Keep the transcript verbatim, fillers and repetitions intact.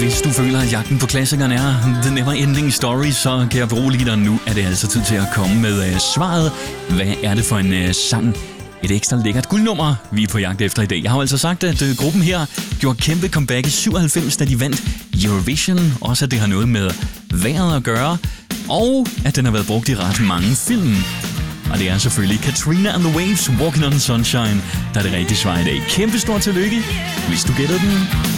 Hvis du føler, at jagten på klassikerne er the never ending story, så kan jeg berolige dig nu, at det er altså tid til at komme med uh, svaret. Hvad er det for en uh, sang? Et ekstra lækkert guldnummer, vi er på jagt efter i dag. Jeg har jo altså sagt, at uh, gruppen her gjorde kæmpe comeback i syvoghalvfems, da de vandt Eurovision. Også at det har noget med vejret at gøre, og at den har været brugt i ret mange film. Og det er selvfølgelig Katrina and the Waves, Walking on Sunshine, der er det rigtige svar i dag. Kæmpe stort tillykke, hvis du gættede den.